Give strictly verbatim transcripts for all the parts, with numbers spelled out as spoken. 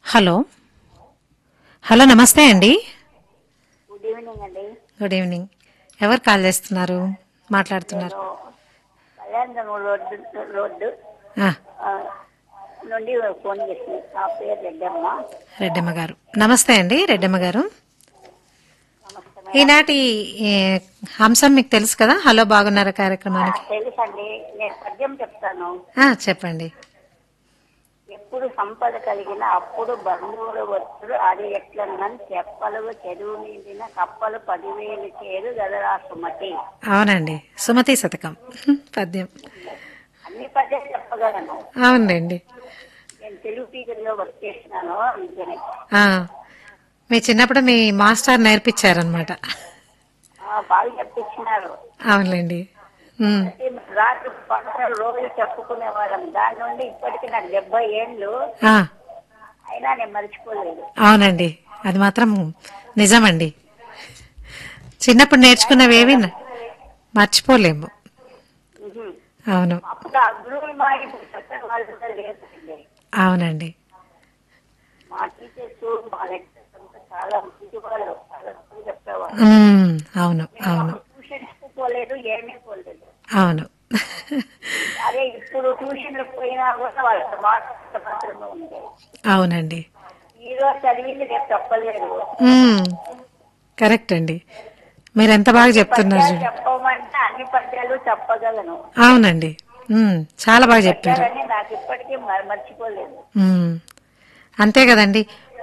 Hello hello నమస్తే అండి. Good evening అండి. Good evening. ఎవరు కాల్ చేస్తున్నారు, మాట్లాడుతున్నారు? నేను కళ్యాణ రోడ్డు రోడ్డు ఆ, ఆ, నుండి ఫోన్ చేసింది. నా పేరు రెడ్డమ్మ. రెడ్డమ్మ గారు నమస్తే అండి. రెడ్డమ్మ గారు, నమస్తే మేడం. ఈనాటి ఏ, అంశం మీకు తెలుసు కదా, హలో బాగున్నారా కార్యక్రమానికి. తెలుసండి. నేను పద్యం చెప్తాను. ఆ, చెప్పండి. ఎప్పుడు సంపద కలిగిన అప్పుడు బంధువులు వచ్చుడు, అది ఎట్లన్నని చెప్పలు చెరువు నిండిన కప్పలు పదివేలు చేరు గదరా సుమతి. అవునండి, సుమతి శతకం పద్యం. అన్ని పద్యాలు చెప్పగలను. అవునండి. నేను తెలుగు టీచర్గా వర్క్ చేసినాను. అందుకని ఆ, మీ చిన్నప్పుడు మీ మాస్టర్ నేర్పించారనమాట. ఆ, బాగా చెప్పించినారు. అవునులేండి. ఉమ్, రాత్రి పక్కన రోజులు చెప్పుకునే వాళ్ళం. దాని నుండి ఇప్పటికి నాకు డెబ్బై ఏళ్ళు ఆ, అయినా నేను మర్చిపోలేదు. అవునండి, అది మాత్రం నిజమండి. చిన్నప్పుడు నేర్చుకున్నవేవి న- మర్చిపోలేము. ఉహు. అవును, అప్పుడు ఆ గురువులు మా ఇప్పుడు చెప్పిన వాళ్ళు కూడా లేదండి. అవునండి. మా టీచర్స్ మా లెక్చర్స్ అంతా చాలా మంచి వాళ్ళు. చాలా మంది చెప్పేవాళ్ళు. ఉమ్, అవును మేము అవును అప్పుడు ట్యూషన్స్ కు పోలేదు, ఏమీ పోలేదు. అవును అదే ఇప్పుడు ట్యూషన్లకు పోయినా కూడా వాళ్ళ మాట మాత్రమే ఉండేది. అవునండి. ఈ రోజు చదివింది రేపు చెప్పలేదు. ఉమ్, కరెక్ట్ అండి. మీరు ఎంత బాగా కొన్ని చెప్తున్నారు పద్యాలు చూడు. చెప్పమంటే అన్ని పద్యాలు చెప్పగలను. అవునండి. ఉమ్, చాలా కొన్ని బాగా చెప్పారు. పద్యాలన్నీ నాకు ఇప్పటికీ మ- మర్చిపోలేదు. ఉమ్, అంతే కదండి.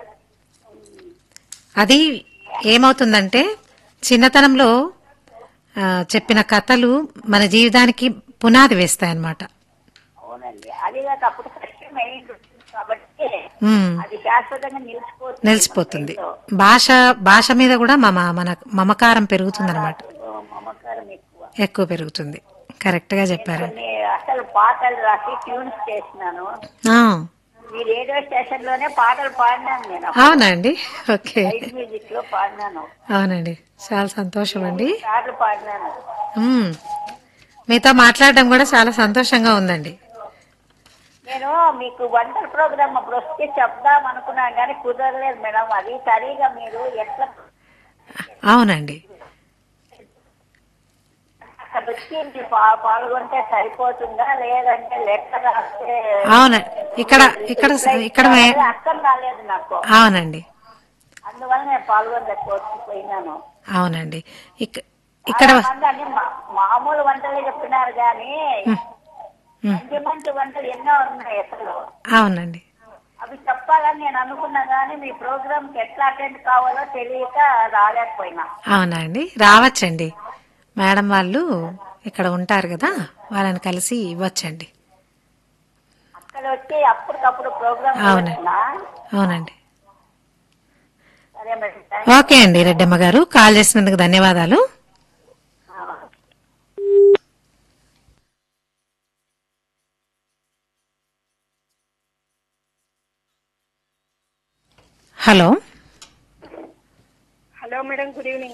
అది ఏమవుతుందంటే, చిన్నతనంలో ఆ, చెప్పిన కథలు మన జీవితానికి పునాది వేస్తాయన్నమాట. అవునండి. అది కాక అప్పుడు కష్టం అయింది కాబట్టి ఉమ్, అది శాశ్వతంగా నిలిచిపోతుంది మన నిలిచిపోతుంది. మైండ్లో. భాష భాష మీద కూడా మమ మన మమకారం పెరుగుతుందన్నమాట. ఆ, మమకారం ఎక్కువ. ఎక్కువ పెరుగుతుంది. కరెక్ట్గా నేను చెప్పారండి. కొన్ని అసలు పాటలు రాసి ట్యూన్స్ చేసినాను. ఆ, ఈ రేడియో స్టేషన్ లోనే పాటలు పాడినాను. నేను అప్పుడు అవునా అండి? ఓకే. లైట్ మ్యూజిక్ లో పాడినాను. అవునండి, చాలా సంతోషం అండి. ఎనిమిది సార్లు పాడినాను. ఉమ్, మీతో మాట్లాడడం కూడా చాలా సంతోషంగా ఉందండి. నేను మీకు వంటల ప్రోగ్రామ్ అప్పుడు వస్తే చెప్దాం అనుకున్నాను కానీ కుదరలేదు మేడం. అది సరిగా మీరు ఎట్లా అవునండి. అక్కడ వచ్చి మీరు పా- పాల్గొంటే సరిపోతుందా, లేదంటే లెక్క రాస్తే అవును, ఇక్కడ ఇక్కడ రిప్లై ఇక్కడ ఇస్తారా? మే- అది అర్థం కాలేదు నాకు. అవునండి. అందువల్ల నేను పాల్గొనలేకపోయినాను. అవునండి. ఇక్ ఇక్కడ చాలా మంది అన్ని మా- మామూలు వంటలు చెప్తున్నారు కానీ ఉమ్, ఉమ్, మంచి మంచి వంటలు ఎన్నో ఉన్నాయి అసలు. అవునండి. అవి చెప్పాలని నేను అనుకున్నా కానీ మీ ప్రోగ్రామ్ కి ఎట్లా అటెండ్ కావాలో తెలియక రాలేకపోయినా. అవునా అండి, రావచ్చండి. మేడం వాళ్ళు ఇక్కడ ఉంటారు కదా, వాళ్ళని కలిసి ఇవ్వచ్చండి. అక్కడ వచ్చి అప్పటికప్పుడు ప్రోగ్రామ్ అవునండి. ఇవ్వచ్చునా? అవునండి. సరే మేడం, థ్యాంక్ యూ. ఓకే అండి. రెడ్డమ్మ గారు, కాల్ చేసినందుకు ధన్యవాదాలు. Hello hello madam, good evening.